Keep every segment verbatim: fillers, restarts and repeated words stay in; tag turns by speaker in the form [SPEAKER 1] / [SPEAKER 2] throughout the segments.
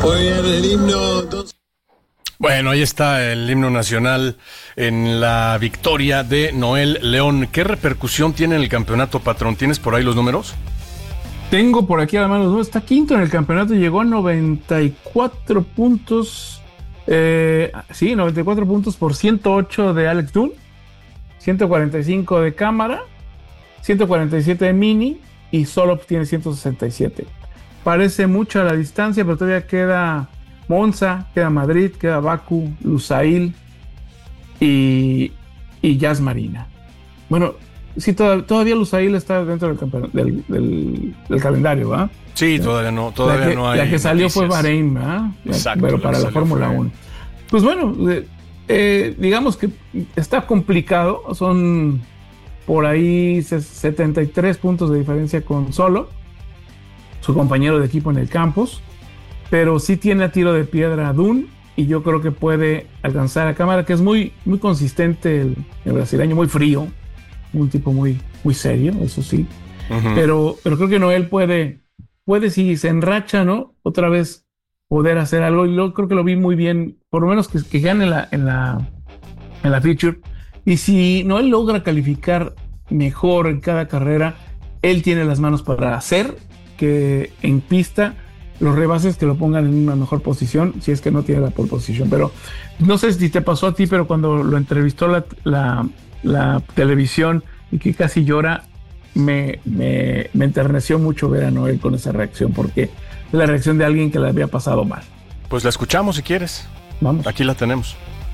[SPEAKER 1] Muy bien, el himno. Dos...
[SPEAKER 2] Bueno, ahí está el himno nacional en la victoria de Noel León. ¿Qué repercusión tiene en el campeonato, patrón? ¿Tienes por ahí los números?
[SPEAKER 3] Tengo por aquí a la mano los números. Está quinto en el campeonato, llegó a noventa y cuatro puntos. Eh, sí, noventa y cuatro puntos por ciento ocho de Alex Dunn, ciento cuarenta y cinco de Cámara, ciento cuarenta y siete de Mini y solo tiene ciento sesenta y siete. Parece mucho a la distancia, pero todavía queda Monza, queda Madrid, queda Bakú, Lusail y, y Jazz Marina. Bueno, sí, todavía, todavía Lusail está dentro del, campeon- del, del, del calendario, ¿verdad?
[SPEAKER 2] Sí, todavía no, todavía
[SPEAKER 3] la que,
[SPEAKER 2] no hay.
[SPEAKER 3] La que salió
[SPEAKER 2] noticias.
[SPEAKER 3] fue Bahrein, ¿verdad?
[SPEAKER 2] Exacto.
[SPEAKER 3] Pero para la Fórmula uno. Pues bueno, eh, eh, digamos que está complicado. Son por ahí setenta y tres puntos de diferencia con Solo, su compañero de equipo en el campus. Pero sí tiene a tiro de piedra a Dunn y yo creo que puede alcanzar a Cámara, que es muy, muy consistente el, el brasileño, muy frío, un tipo muy, muy serio, eso sí. Uh-huh. Pero, pero creo que Noel puede, puede si se enracha, ¿no? Otra vez poder hacer algo. Y yo creo que lo vi muy bien, por lo menos que, que gane en la, en la, en la feature. Y si Noel logra calificar mejor en cada carrera, él tiene las manos para hacer que en pista los rebases que lo pongan en una mejor posición, si es que no tiene la pole position. Pero no sé si te pasó a ti, pero cuando lo entrevistó la, la, la televisión y que casi llora, me, me, me enterneció mucho ver a Noel con esa reacción, porque es la reacción de alguien que le había pasado mal.
[SPEAKER 2] Pues la escuchamos si quieres.
[SPEAKER 3] Vamos.
[SPEAKER 2] Aquí la tenemos.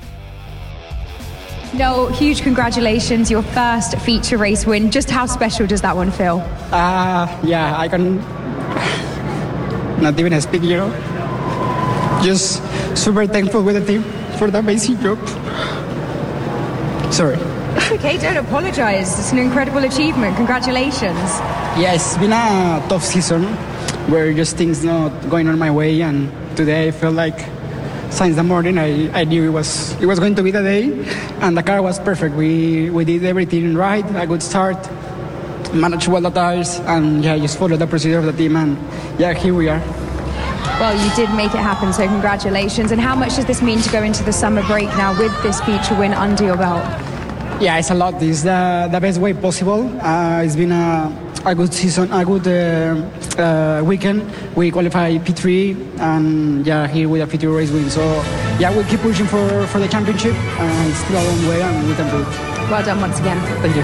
[SPEAKER 4] No, huge congratulations, your first feature race win. Just how special does that one feel?
[SPEAKER 5] Uh, yeah, I can not even speak, you know. Just super thankful with the team for the amazing job. Sorry.
[SPEAKER 4] It's okay, don't apologize. It's an incredible achievement. Congratulations.
[SPEAKER 5] Yeah, it's been a tough season where just things not going on my way, and today I felt like since the morning I, I knew it was it was going to be the day, and the car was perfect. We we did everything right, a good start, managed well the tires, and yeah, just followed the procedure of the team, and yeah, here we are.
[SPEAKER 4] Well, you did make it happen, so congratulations. And how much does this mean to go into the summer break now with this feature win under your belt?
[SPEAKER 5] Yeah, it's a lot. It's the, the best way possible. Uh, it's been a, a good season, a good uh, uh, weekend. We qualified P three, and yeah, here with a feature race win. So yeah, we'll keep pushing for, for the championship. Uh, it's still a long way, and we can do it.
[SPEAKER 4] Well done once again.
[SPEAKER 5] Thank you.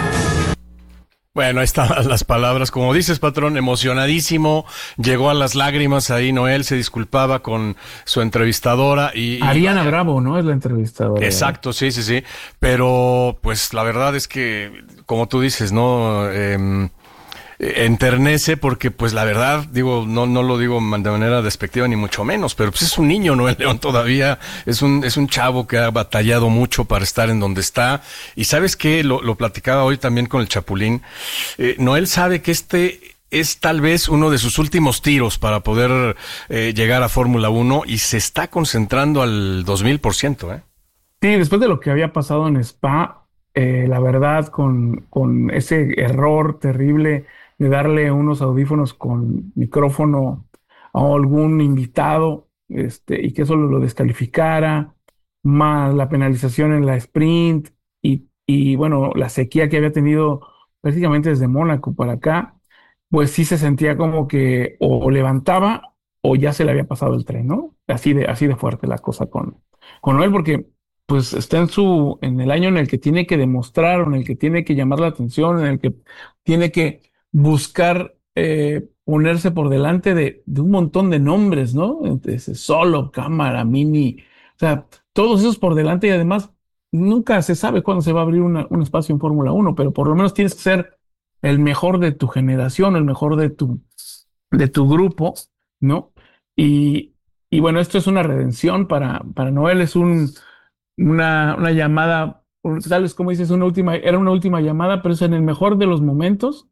[SPEAKER 2] Bueno, ahí están las palabras. Como dices, patrón, emocionadísimo. Llegó a las lágrimas ahí. Noel se disculpaba con su entrevistadora. y, y
[SPEAKER 3] Ariana vaya. Bravo, ¿no? Es la entrevistadora.
[SPEAKER 2] Exacto, sí, sí, sí. Pero, pues, la verdad es que, como tú dices, ¿no? Eh, enternece porque, pues, la verdad, digo, no no lo digo de manera despectiva ni mucho menos, pero pues es un niño, ¿no? El León todavía es un es un chavo que ha batallado mucho para estar en donde está. Y ¿sabes qué? Lo, lo platicaba hoy también con el Chapulín. Eh, Noel sabe que este es tal vez uno de sus últimos tiros para poder eh, llegar a Fórmula uno y se está concentrando al dos mil por ciento, ¿eh?
[SPEAKER 3] Sí, después de lo que había pasado en Spa, eh, la verdad, con, con ese error terrible de darle unos audífonos con micrófono a algún invitado, este, y que eso lo descalificara, más la penalización en la sprint y, y bueno, la sequía que había tenido prácticamente desde Mónaco para acá, pues sí se sentía como que o levantaba o ya se le había pasado el tren, ¿no? Así de, así de fuerte la cosa con, con Noel, porque pues está en su, en el año en el que tiene que demostrar, en el que tiene que llamar la atención, en el que tiene que buscar eh, ponerse por delante de, de un montón de nombres, ¿no? Entonces, Solo, Cámara, Mini, o sea, todos esos por delante, y además nunca se sabe cuándo se va a abrir una, un espacio en Fórmula uno, pero por lo menos tienes que ser el mejor de tu generación, el mejor de tu, de tu grupo, ¿no? Y, y bueno, esto es una redención para, para Noel, es un, una, una llamada, tal vez como dices, una última, era una última llamada, pero es en el mejor de los momentos.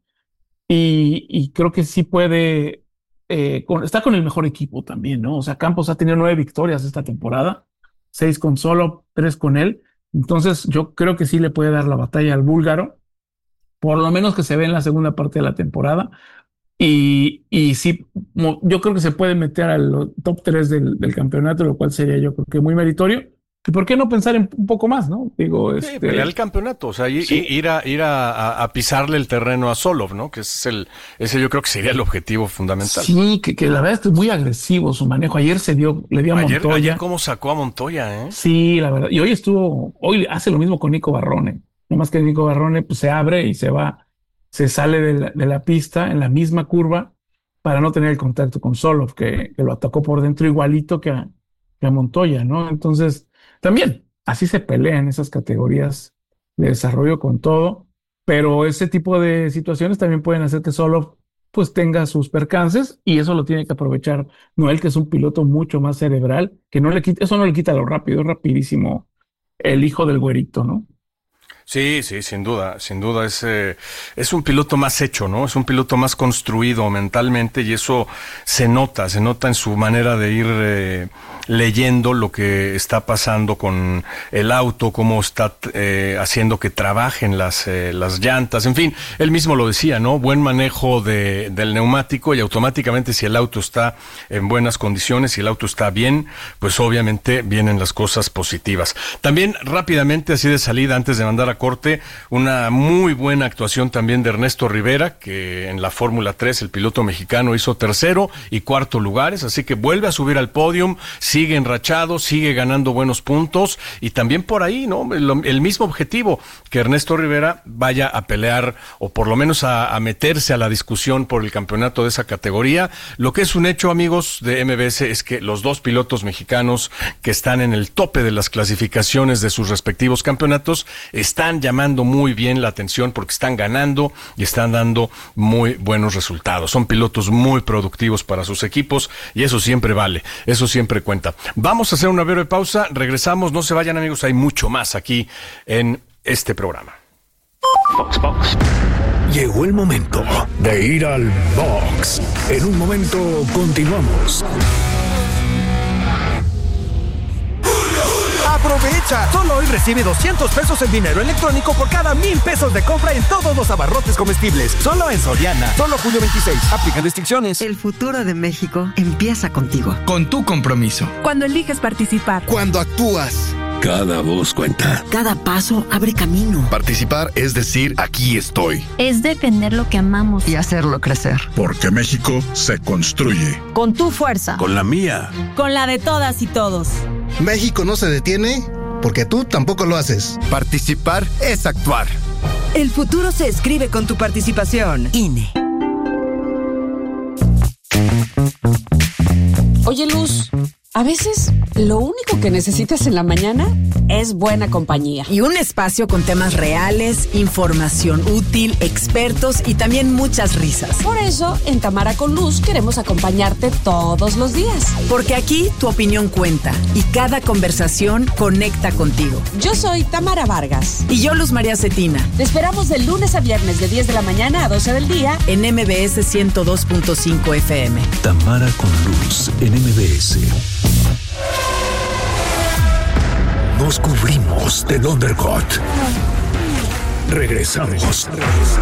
[SPEAKER 3] Y, y creo que sí puede, eh, con, está con el mejor equipo también, ¿no? O sea, Campos ha tenido nueve victorias esta temporada, seis con Solo, tres con él. Entonces yo creo que sí le puede dar la batalla al búlgaro, por lo menos que se ve en la segunda parte de la temporada. Y, y sí, yo creo que se puede meter al top tres del, del campeonato, lo cual sería yo creo que muy meritorio. ¿Y por qué no pensar en un poco más, no? Digo,
[SPEAKER 2] sí,
[SPEAKER 3] este...
[SPEAKER 2] pelear el campeonato, o sea, y, sí. ir a ir a, a, a pisarle el terreno a Solov, ¿no? Que ese es el, ese yo creo que sería el objetivo fundamental.
[SPEAKER 3] Sí, que, que la verdad es que es muy agresivo su manejo. Ayer se dio, le dio a
[SPEAKER 2] ayer,
[SPEAKER 3] Montoya.
[SPEAKER 2] Ayer cómo sacó a Montoya, ¿eh?
[SPEAKER 3] Sí, la verdad. Y hoy estuvo, hoy hace lo mismo con Nico Barrone. No más que Nico Barrone pues, se abre y se va, se sale de la, de la pista en la misma curva para no tener el contacto con Solov, que, que lo atacó por dentro igualito que a, que a Montoya, ¿no? Entonces, también. Así se pelean esas categorías de desarrollo con todo, pero ese tipo de situaciones también pueden hacer que Solov pues tenga sus percances y eso lo tiene que aprovechar Noel, que es un piloto mucho más cerebral, que no le quita, eso no le quita lo rápido, es rapidísimo el hijo del güerito, ¿no?
[SPEAKER 2] Sí, sí, sin duda, sin duda es, eh, es un piloto más hecho, ¿no? Es un piloto más construido mentalmente y eso se nota, se nota en su manera de ir eh, leyendo lo que está pasando con el auto, cómo está eh, haciendo que trabajen las, eh, las llantas, en fin, él mismo lo decía, ¿no? Buen manejo de, del neumático y automáticamente si el auto está en buenas condiciones, si el auto está bien, pues obviamente vienen las cosas positivas. También rápidamente, así de salida, antes de mandar a corte, una muy buena actuación también de Ernesto Rivera, que en la Fórmula tres el piloto mexicano hizo tercero y cuarto lugares, así que vuelve a subir al podium, sigue enrachado, sigue ganando buenos puntos y también por ahí, ¿no? El, el mismo objetivo, que Ernesto Rivera vaya a pelear o por lo menos a, a meterse a la discusión por el campeonato de esa categoría. Lo que es un hecho, amigos de M B S, es que los dos pilotos mexicanos que están en el tope de las clasificaciones de sus respectivos campeonatos están Están llamando muy bien la atención porque están ganando y están dando muy buenos resultados. Son pilotos muy productivos para sus equipos y eso siempre vale, eso siempre cuenta. Vamos a hacer una breve pausa, regresamos, no se vayan amigos, hay mucho más aquí en este programa.
[SPEAKER 6] Box, box. Llegó el momento de ir al box. En un momento continuamos.
[SPEAKER 7] ¡Aprovecha! Solo hoy recibe doscientos pesos en dinero electrónico por cada mil pesos de compra en todos los abarrotes comestibles. Solo en Soriana. Solo julio veintiséis. Aplican restricciones.
[SPEAKER 8] El futuro de México empieza contigo.
[SPEAKER 9] Con tu compromiso.
[SPEAKER 10] Cuando eliges participar.
[SPEAKER 11] Cuando actúas.
[SPEAKER 6] Cada voz cuenta.
[SPEAKER 8] Cada paso abre camino.
[SPEAKER 11] Participar es decir, aquí estoy.
[SPEAKER 12] Es defender lo que amamos.
[SPEAKER 8] Y hacerlo crecer.
[SPEAKER 6] Porque México se construye.
[SPEAKER 10] Con tu fuerza.
[SPEAKER 6] Con la mía.
[SPEAKER 10] Con la de todas y todos.
[SPEAKER 11] México no se detiene porque tú tampoco lo haces.
[SPEAKER 7] Participar es actuar.
[SPEAKER 10] El futuro se escribe con tu participación.
[SPEAKER 8] I N E.
[SPEAKER 13] Oye, Luz, a veces lo único que necesitas en la mañana es buena compañía.
[SPEAKER 10] Y un espacio con temas reales, información útil, expertos y también muchas risas.
[SPEAKER 13] Por eso, en Tamara con Luz queremos acompañarte todos los días.
[SPEAKER 10] Porque aquí tu opinión cuenta y cada conversación conecta contigo.
[SPEAKER 13] Yo soy Tamara Vargas.
[SPEAKER 10] Y yo, Luz María Cetina.
[SPEAKER 13] Te esperamos de lunes a viernes de diez de la mañana a doce del día
[SPEAKER 10] en M B S ciento dos punto cinco F M.
[SPEAKER 6] Tamara con Luz en M B S. Nos cubrimos del undercut. Regresamos.